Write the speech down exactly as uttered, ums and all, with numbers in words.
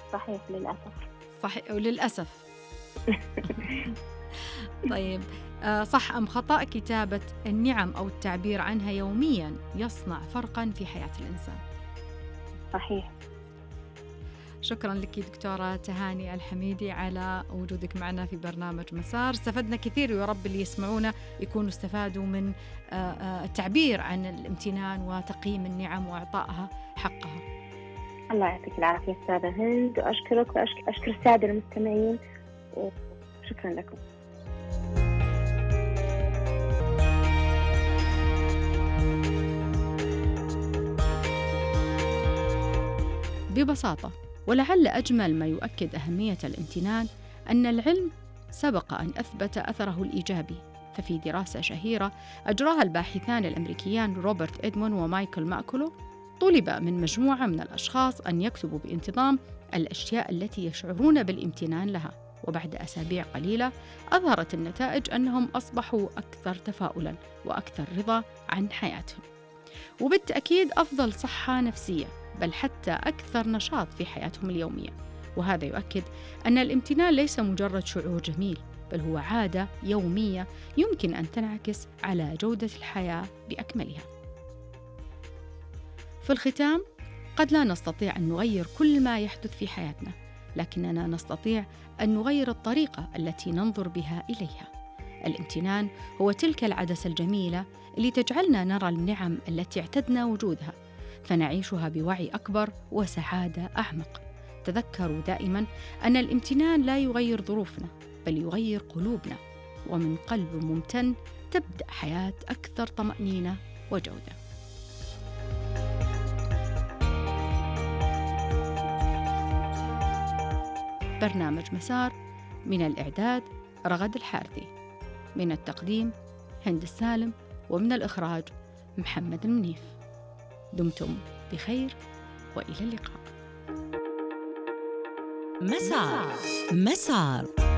صحيح للأسف. صحيح وللأسف. طيب، آه، صح أم خطأ كتابة النعم أو التعبير عنها يوميا يصنع فرقا في حياة الإنسان؟ صحيح. شكرا لك دكتورة تهاني الحميدي على وجودك معنا في برنامج مسار. استفدنا كثير، ويا رب اللي يسمعونا يكونوا استفادوا من آه، آه، التعبير عن الامتنان وتقييم النعم وإعطائها حقها. الله يعطيك العافية أستاذة هند، وأشكرك وأشكر السادة المستمعين، وشكرا لكم. ببساطة، ولعل أجمل ما يؤكد أهمية الامتنان أن العلم سبق أن أثبت أثره الإيجابي. ففي دراسة شهيرة أجراها الباحثان الأمريكيان روبرت إدمون ومايكل ماكولو، طلب من مجموعة من الأشخاص أن يكتبوا بانتظام الأشياء التي يشعرون بالامتنان لها، وبعد أسابيع قليلة أظهرت النتائج أنهم أصبحوا أكثر تفاؤلاً وأكثر رضا عن حياتهم، وبالتأكيد أفضل صحة نفسية، بل حتى أكثر نشاط في حياتهم اليومية. وهذا يؤكد أن الامتنان ليس مجرد شعور جميل، بل هو عادة يومية يمكن أن تنعكس على جودة الحياة بأكملها. في الختام، قد لا نستطيع أن نغير كل ما يحدث في حياتنا، لكننا نستطيع أن نغير الطريقة التي ننظر بها إليها. الامتنان هو تلك العدسة الجميلة اللي تجعلنا نرى النعم التي اعتدنا وجودها، فنعيشها بوعي أكبر وسعادة أعمق. تذكروا دائما أن الامتنان لا يغير ظروفنا، بل يغير قلوبنا، ومن قلب ممتن تبدأ حياة أكثر طمأنينة وجودة. برنامج مسار، من الإعداد رغد الحارثي، من التقديم هند السالم، ومن الإخراج محمد المنيف. دمتم بخير وإلى اللقاء. مسار مسار